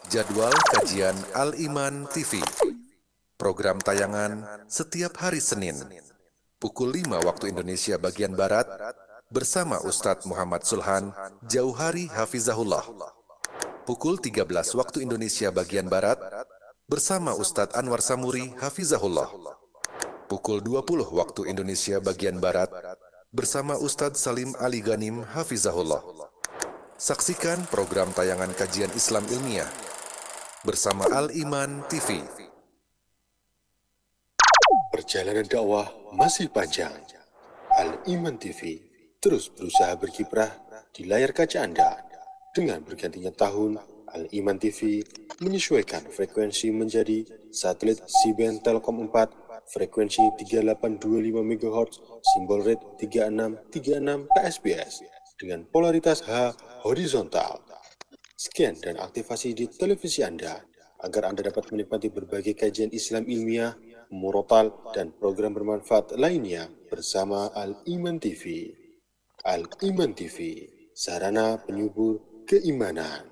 Jadwal kajian Al-Iman TV. Program tayangan setiap hari Senin. Pukul 5 waktu Indonesia bagian Barat. Bersama Ustadz Muhammad Sulhan Jauhari Hafizahullah. Pukul 13 waktu Indonesia bagian Barat. Bersama Ustadz Anwar Samuri Hafizahullah. Pukul 20 waktu Indonesia bagian Barat. Bersama Ustadz Salim Ali Ghanim Hafizahullah. Saksikan program tayangan kajian Islam ilmiah bersama Al-Iman TV. Perjalanan dakwah masih panjang. Al-Iman TV terus berusaha berkiprah di layar kaca Anda. Dengan bergantinya tahun, Al-Iman TV menyesuaikan frekuensi menjadi satelit C-band Telkom 4, frekuensi 3825 MHz, simbol rate 3636 KSBS, dengan polaritas H horizontal. Scan dan aktivasi di televisi Anda agar Anda dapat menikmati berbagai kajian Islam ilmiah, murotal, dan program bermanfaat lainnya bersama Al-Iman TV. Al-Iman TV, sarana penyubur keimanan.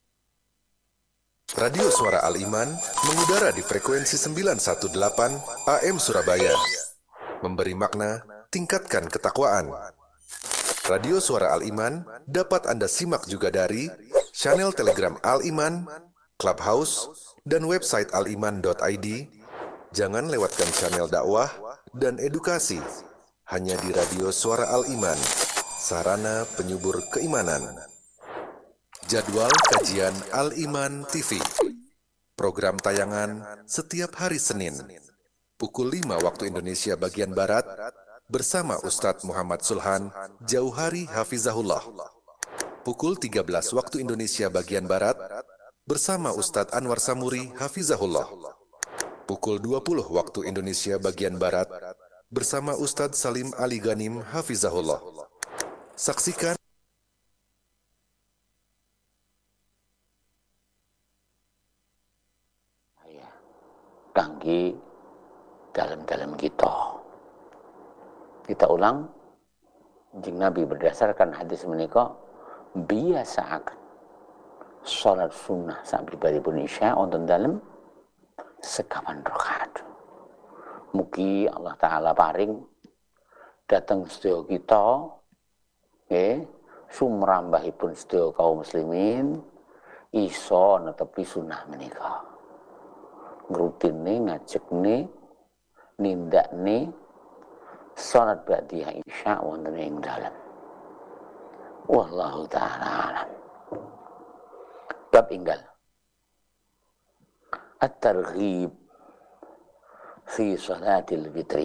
Radio Suara Al-Iman mengudara di frekuensi 918 AM Surabaya. Memberi makna, tingkatkan ketakwaan. Radio Suara Al-Iman dapat Anda simak juga dari channel Telegram Al-Iman, Clubhouse, dan website aliman.id. Jangan lewatkan channel dakwah dan edukasi. Hanya di Radio Suara Al-Iman, sarana penyubur keimanan. Jadwal kajian Al-Iman TV. Program tayangan setiap hari Senin. Pukul 5 waktu Indonesia bagian Barat. Bersama Ustadz Muhammad Sulhan Jauhari Hafizahullah. Pukul 13 waktu Indonesia bagian Barat. Bersama Ustadz Anwar Samuri Hafizahullah. Pukul 20 waktu Indonesia bagian Barat. Bersama Ustadz Salim Ali Ghanim Hafizahullah. Saksikan kangge dalam-dalam kita ulang. Jing Nabi berdasarkan hadis menika biasaaken salat sunnah sak pribadipun isya wonten dalem sekawan rakaat. Mugi Allah taala paring dateng sedaya kita nggih sumrambahipun sedaya kaum muslimin iso netepi sunnah menika. Ngrutine ngajekne nindakne salat ba'diyah isya wonten ing dalem. Wallahu taala alam. Bab enggal. At-targhib fi salatil fitri.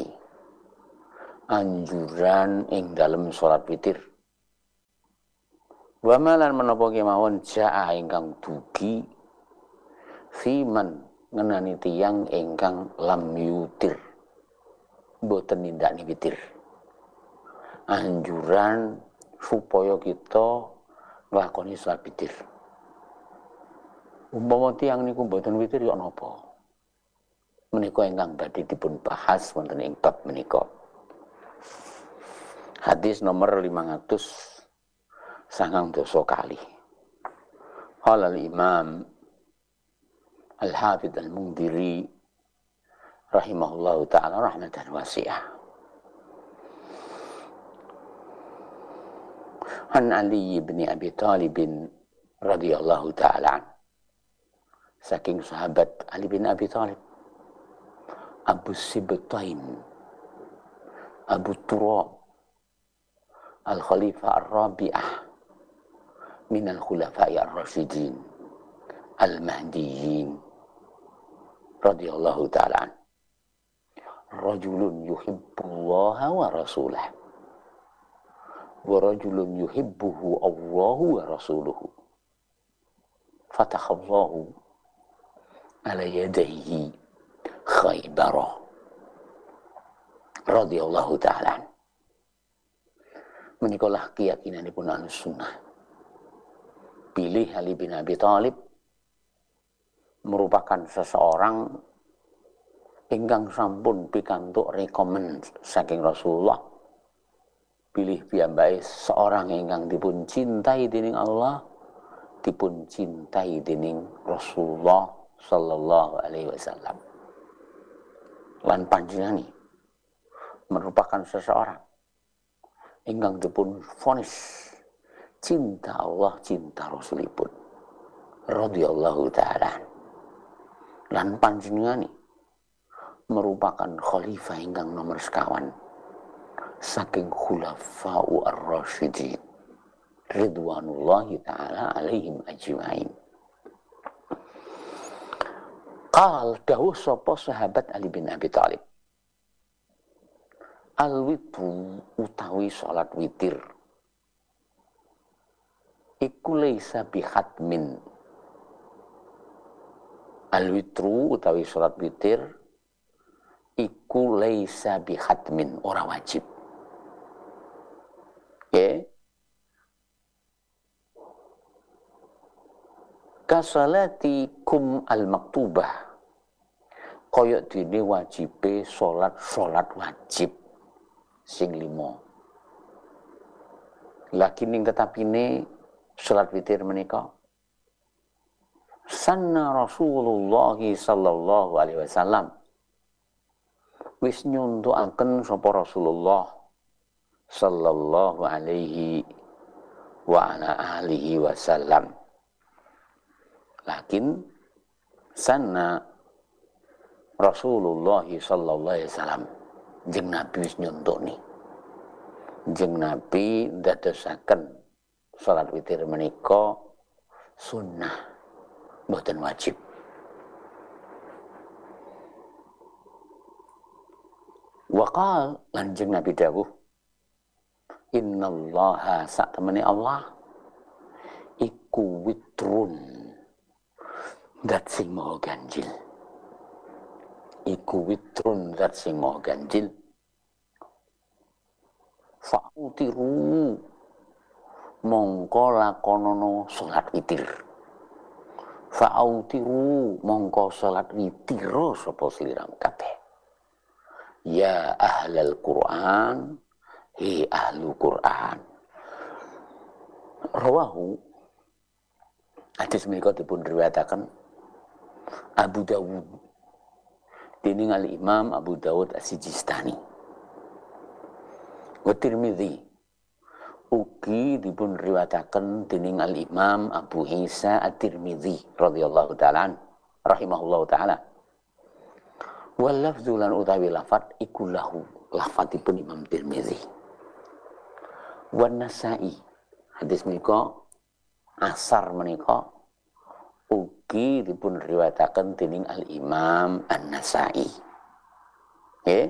Anjuran ing dalem salat witir. Wa malan menapa kemawon jaa ingkang dugi fiman ngenani tiyang ingkang lam yutir. Mboten nindakni witir. Anjuran supaya kita nglakoni salat witir. Umpama tiyang niku mboten witir ya napa? Menika ingkang badhe dipun bahas wonten ing bab menika. Hadis nomor 590 kali. Qala al-Imam Al-Hafidz Al-Mundhiri rahimahullahu ta'ala rahmatan wasi'ah. An Ali bin Abi Thalib radhiyallahu ta'ala saking sahabat Ali bin Abi Thalib, Abu Sibtain, Abu Turab, Al-Khalifah Ar-Rabi'ah min Al-Khulafa'i Ar-Rasyidin Al-Mahdiyyin radhiyallahu ta'ala. Rajulun yuhibbullaha wa rasulahu wa rajulun yuhibbuhu Allahu wa rasuluhu fatakhallahu ala yadayhi Khaybarah radhiyallahu ta'ala. Menikalah keyakinanipun Ahlus Sunnah. Pilih Ali bin Abi Thalib merupakan seseorang ingkang sampun pikantuk rekomen saking Rasulullah. Pilih piyambake seorang ingkang dipun cintai dening Allah dipun cintai dening Rasulullah sallallahu alaihi wasallam. Lan panjenengani merupakan seseorang ingkang dipun vonis cinta Allah, cinta Rasulipun radhiyallahu taala. Lan panjenengani merupakan khalifah ingkang nomor sekawan saking khulafa'u ar-rasyidin ridwanullahi ta'ala alaihim ajma'in. Qal dawuh sapa sahabat Ali bin Abi Thalib, al-witru utawi salat witir iku laisa bihatmin. Al-witru utawi salat witir iku laisa bihatmin, ora wajib. Oke. Kasalati kum al-maktubah, kaya dene wajibe salat wajib sing 5. Lagi ning tetapine salat witir menika sanna Rasulullah sallallahu alaihi wasallam, wis nyuntukaken sapa Rasulullah sallallahu alaihi wa ala alihi wasallam. Lakin sanna Rasulullah sallallahu alaihi wasallam, jeung Nabi wis nyuntuni, jeung Nabi ndadosaken salat witir menika sunnah, mboten wajib. Waqal lan jeung Nabi dawuh, innallaha sak temene Allah iku witrun, dat sing maha ganjil. Iku witrun, dat sing maha ganjil. Fa'utiru, mongko lakonono salat witir. Fa'utiru, mongko salat witir sapa siliram kabeh. Ya ahlal Qur'an, hi ahlu Qur'an. Rawahu, hadis menika dipun riwayataken Abu Dawud dening al-Imam Abu Dawud As-Sijistani. Wa Tirmidzi ugi dipun riwayataken dening al-Imam Abu Isa At-Tirmidzi radhiyallahu ta'ala rahimahullahu ta'ala. Wal lafzu lan utawi lafat iku lahu, lafatipun Imam Tirmidzi. Wan Nasa'i, hadis menika asar menika ugi dipun riwayataken dening al-Imam An-Nasa'i. Nggih.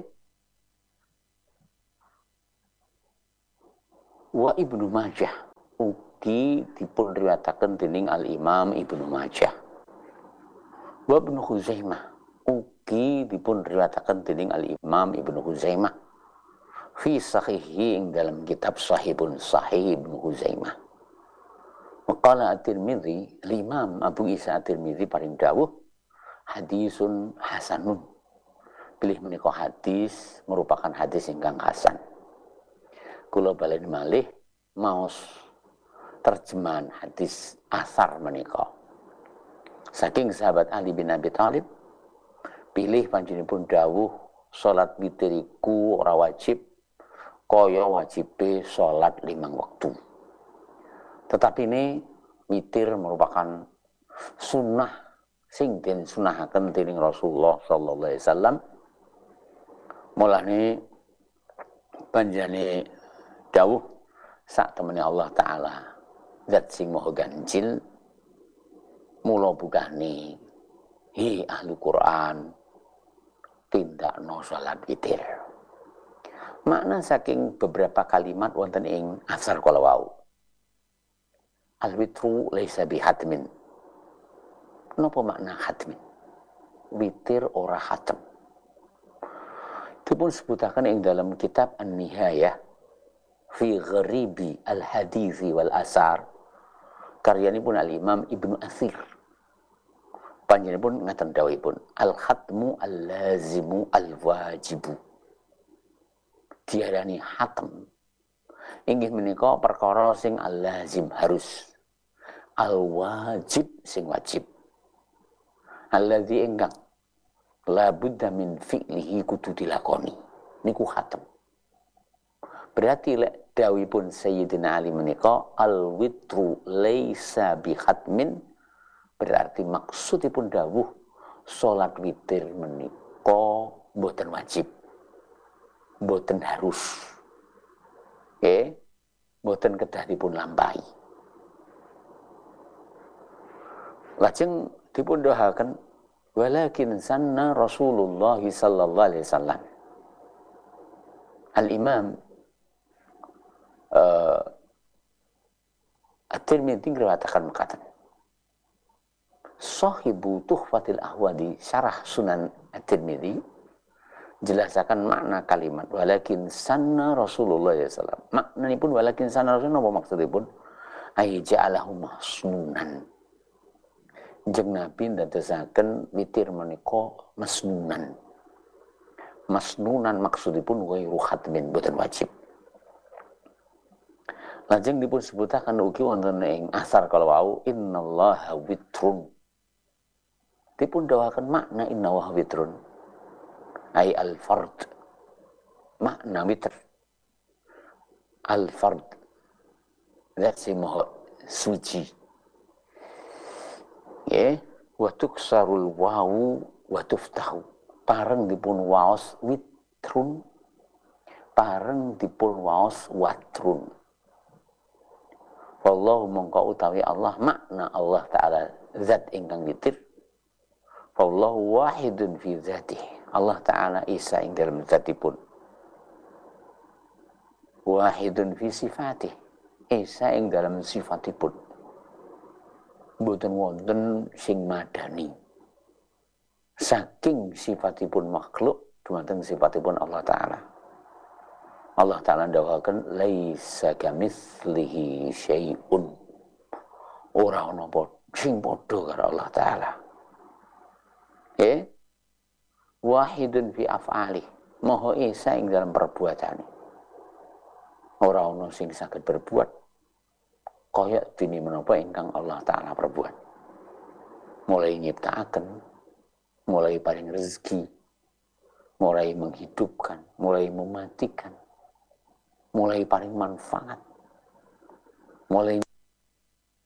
Wa Ibnu Majah ugi dipun riwayataken dening al-Imam Ibnu Majah. Wa Ibnu Khuzaimah ugi dipun riwayataken dening al-Imam Ibnu Khuzaimah fi sahihi, ing dalam kitab Sahihun Sahih Ibnu Khuzaimah. Maqala At-Tirmidzi, al-Imam Abu Isa At-Tirmidzi paring dawuh hadisun hasanun. Pilih menika hadis merupakan hadis ingkang hasan. Kula balen malih maos terjemahan hadis asar menika saking sahabat Ali bin Abi Thalib, pilih panjenenganipun dawuh salat witir iku ora wajib kaya wajibe salat 5 wektu. Tetapi ini witir merupakan sunnah sing den sunahaken dening Rasulullah sallallahu alaihi wasallam. Mulane panjenengane dawuh sak temene Allah taala zat sing maha ganjil, mula bukane hi ahli Quran tindakno salat witir. Makna saking beberapa kalimat wonten ing asar kala wau. Al-witru laisa bihatmin. Napa makna hatmin? Witir ora hatem. Dipun sebutaken ing dalam kitab An-Nihayah fi Gharibi al-Hadithi wal Asar, karyanipun al-Imam Ibnu Athir. Panjenenganipun ngaten dawuhipun, al-khatmu al-lazimu al-wajibu. Diarani hatem inggih menika perkara sing al-lazim harus, al-wajib sing wajib. Alladzi ingkang la budda min fi'lihi kudu dilakoni. Niku khatam. Berarti lek dawuhipun Sayyidina Ali menika al-witru laisa bi khatmin, berarti maksudipun dawuh salat witir menika boten wajib. Boten harus. Oke, boten kedah dipun lampahi. Lajeng dipun dohaken walakin sanna Rasulullah sallallahu alaihi wasallam. Al-Imam At-Tirmidzi mengatakan Sahibu Tuhfatil Ahwadi syarah Sunan At-Tirmidzi jelasakan makna kalimat walakin sanna Rasulullah sallallahu alaihi wasallam. Maknanipun walakin sanna Rasulullah apa maksudipun? Ay ja'alahu masnunan. Jeng Nabi ndadosaken witir menika masnunan. Masnunan maksudipun ghairu khatmin, boten wajib. Lajeng dipun sebutaken ugi wonten ing asar kala wau innallaha witrun. Dipun dawaken makna innallaha witrun. Ai al-fard. Makna witr. Al-fard. Zat sing maha suci. Ya, wa tuksarul wawu wa tuftahu. Pareng dipun waos witrun, pareng dipun waos watrun. Wallahu mongko utawi Allah, makna Allah Ta'ala zat ingkang witir. Wallahu wahidun fi zatih. Allah Ta'ala isa ing dalam zatipun. Wahidun fi sifatih. Isa ing dalam sifatipun. Boten wonten sing madani. Saking sifatipun makhluk dumateng sifatipun Allah Ta'ala. Allah Ta'ala ndawaken laisa kamitslihi syai'un. Ora ana sing padha karo Allah Ta'ala. Wahidun fi af'ali. Maha esa ing dalam perbuatane. Ora ana sing saged berbuat kaya dene menapa ingkang Allah Ta'ala perbuat. Mulai nyiptaaken, mulai paring rezeki, mulai menghidupkan, mulai mematikan, mulai paling manfaat, mulai